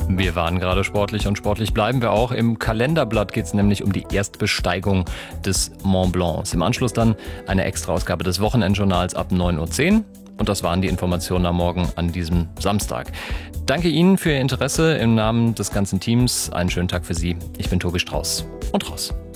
Wir waren gerade sportlich und sportlich bleiben wir auch. Im Kalenderblatt geht es nämlich um die Erstbesteigung des Mont Blancs. Im Anschluss dann eine Extra-Ausgabe des Wochenendjournals ab 9:10 Uhr. Und das waren die Informationen am Morgen an diesem Samstag. Danke Ihnen für Ihr Interesse im Namen des ganzen Teams. Einen schönen Tag für Sie. Ich bin Tobi Strauß und raus.